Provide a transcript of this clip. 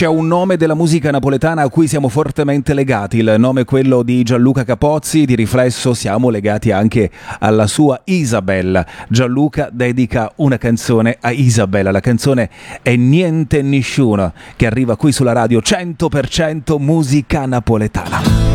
C'è un nome della musica napoletana a cui siamo fortemente legati, il nome è quello di Gianluca Capozzi, di riflesso siamo legati anche alla sua Isabella. Gianluca dedica una canzone a Isabella, la canzone è Niente Nisciuno, che arriva qui sulla radio 100% musica napoletana.